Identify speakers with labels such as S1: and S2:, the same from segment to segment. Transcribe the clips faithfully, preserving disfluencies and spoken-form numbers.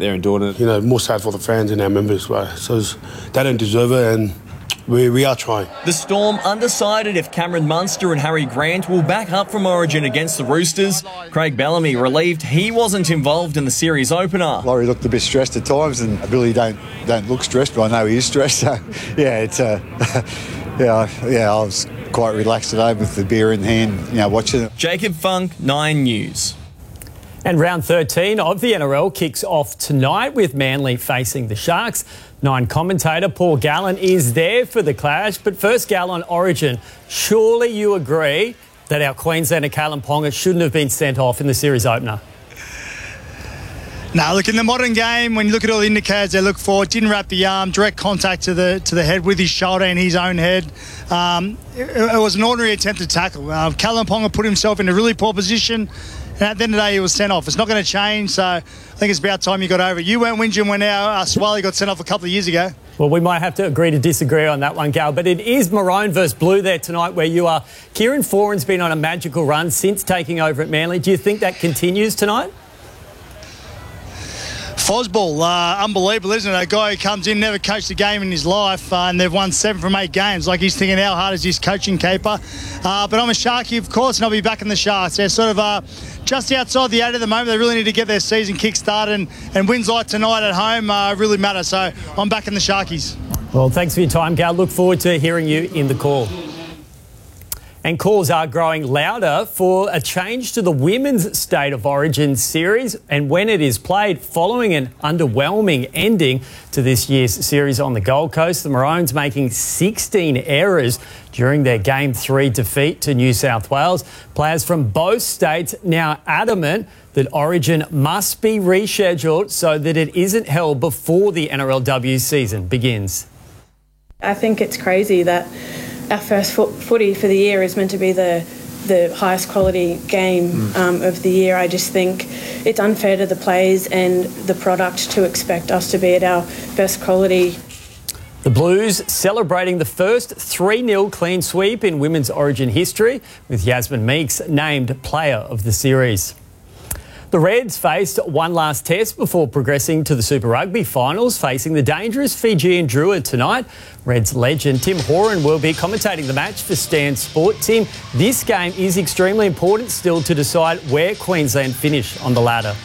S1: there and doing it.
S2: You know, more sad for the fans and our members, right? So they don't deserve it, and we, we are trying.
S3: The Storm undecided if Cameron Munster and Harry Grant will back up from Origin against the Roosters. Craig Bellamy relieved he wasn't involved in the series opener.
S4: Laurie looked a bit stressed at times, and Billy don't don't look stressed, but I know he is stressed. So yeah, it's uh, yeah, yeah. I was quite relaxed today with the beer in hand, you know, watching it.
S3: Jacob Funk, Nine News.
S5: And round thirteen of the N R L kicks off tonight with Manly facing the Sharks. Nine commentator Paul Gallen is there for the clash. But first, Gal, on Origin, surely you agree that our Queenslander Callum Ponga shouldn't have been sent off in the series opener?
S6: No, look, in the modern game, when you look at all the indicators they look for, didn't wrap the arm, direct contact to the to the head with his shoulder and his own head. Um, it, it was an ordinary attempt to tackle. Uh, Callum Ponga put himself in a really poor position, and at the end of the day, he was sent off. It's not going to change, so I think it's about time you got over it. You weren't whinging when our uh, Swally got sent off a couple of years ago.
S5: Well, we might have to agree to disagree on that one, Gal, but it is maroon versus blue there tonight where you are. Kieran Foran's been on a magical run since taking over at Manly. Do you think that continues tonight?
S6: Fosball, uh, unbelievable, isn't it? A guy who comes in, never coached a game in his life, uh, and they've won seven from eight games. Like, he's thinking, how hard is this coaching keeper? Uh, but I'm a Sharky, of course, and I'll be back in the Sharks. They're sort of uh, just outside the eight at the moment. They really need to get their season kick-started, and, and wins like tonight at home uh, really matter. So I'm back in the Sharkies.
S5: Well, thanks for your time, Gal. Look forward to hearing you in the call. And calls are growing louder for a change to the Women's State of Origin series, and when it is played following an underwhelming ending to this year's series on the Gold Coast. The Maroons making sixteen errors during their Game three defeat to New South Wales. Players from both states now adamant that Origin must be rescheduled so that it isn't held before the N R L W season begins.
S7: I think it's crazy that our first foot footy for the year is meant to be the the highest quality game um, of the year. I just think it's unfair to the players and the product to expect us to be at our best quality.
S5: The Blues celebrating the first three nil clean sweep in Women's Origin history, with Yasmin Meeks named Player of the Series. The Reds faced one last test before progressing to the Super Rugby finals, facing the dangerous Fijian Drua tonight. Reds legend Tim Horan will be commentating the match for Stan Sport. Tim, this game is extremely important still to decide where Queensland finish on the ladder.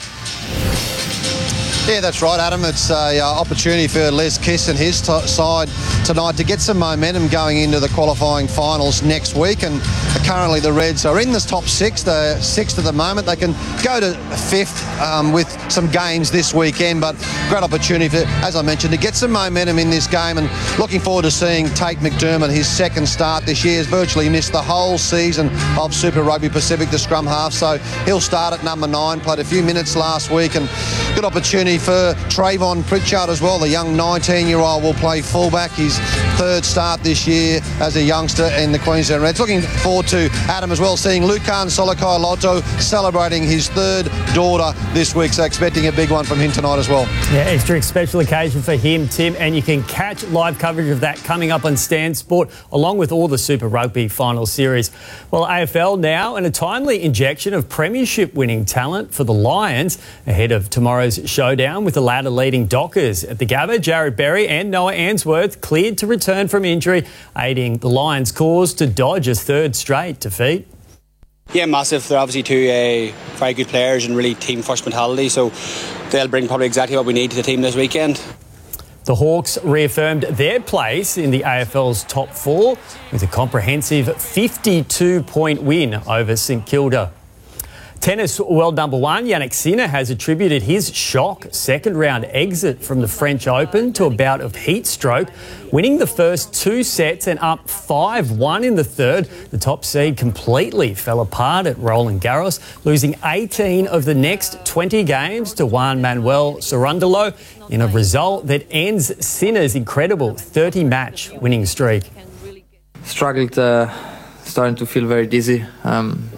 S8: Yeah, that's right, Adam. It's an uh, opportunity for Les Kiss and his t- side tonight to get some momentum going into the qualifying finals next week. And currently the Reds are in the top six, the sixth at the moment. They can go to fifth um, with some games this weekend, but great opportunity for, as I mentioned, to get some momentum in this game. And looking forward to seeing Tate McDermott, his second start this year. Has virtually missed the whole season of Super Rugby Pacific, the scrum half. So he'll start at number nine, played a few minutes last week, and good opportunity for Trayvon Pritchard as well. The young nineteen-year-old will play fullback. His third start this year as a youngster in the Queensland Reds. Looking forward to Adam as well, seeing Lukan Solokai Lotto celebrating his third daughter this week. So expecting a big one from him tonight as well.
S5: Yeah, extra special occasion for him, Tim, and you can catch live coverage of that coming up on Stan Sport, along with all the Super Rugby final series. Well, A F L now, and a timely injection of premiership-winning talent for the Lions ahead of tomorrow's showdown with the ladder-leading Dockers. At the Gabba, Jared Berry and Noah Answorth cleared to return from injury, aiding the Lions' cause to dodge a third straight defeat.
S9: Yeah, massive. They're obviously two uh, very good players and really team-first mentality, so they'll bring probably exactly what we need to the team this weekend.
S5: The Hawks reaffirmed their place in the A F L's top four with a comprehensive fifty-two point win over St Kilda. Tennis world number one, Jannik Sinner, has attributed his shock second-round exit from the French Open to a bout of heat stroke. Winning the first two sets and up five one in the third, the top seed completely fell apart at Roland Garros, losing eighteen of the next twenty games to Juan Manuel Cerundolo in a result that ends Sinner's incredible thirty-match winning streak.
S10: Struggled, uh, starting to feel very dizzy. Um,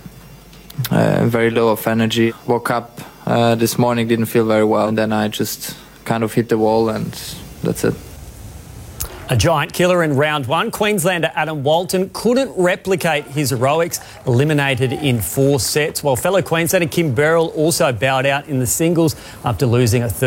S10: Uh, very low of energy. Woke up uh, this morning, didn't feel very well, and then I just kind of hit the wall, and that's it.
S5: A giant killer in round one. Queenslander Adam Walton couldn't replicate his heroics, eliminated in four sets, while fellow Queenslander Kim Beryl also bowed out in the singles after losing a third.